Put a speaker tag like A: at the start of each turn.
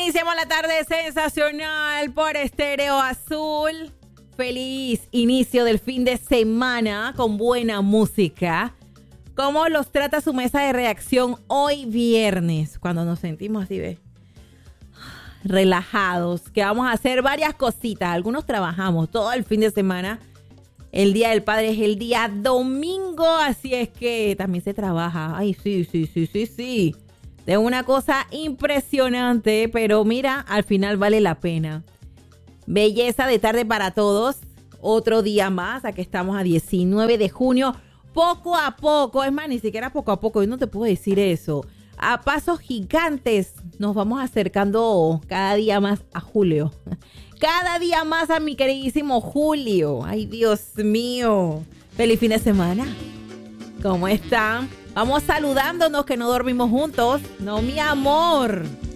A: Iniciamos la tarde sensacional por Estéreo Azul. Feliz inicio del fin de semana con buena música. ¿Cómo los trata su mesa de reacción hoy viernes? Cuando nos sentimos así, ¿ves? Relajados, que vamos a hacer varias cositas. Algunos trabajamos todo el fin de semana. El Día del Padre es el día domingo, así es que también se trabaja. Ay, sí. De una cosa impresionante, pero mira, al final vale la pena. Belleza de tarde para todos. Otro día más, aquí estamos a 19 de junio. Poco a poco, es más, ni siquiera poco a poco, yo no te puedo decir eso. A pasos gigantes nos vamos acercando cada día más a julio. Cada día más a mi queridísimo Julio. Ay, Dios mío. Feliz fin de semana. ¿Cómo están? Vamos saludándonos que no dormimos juntos. No, mi amor.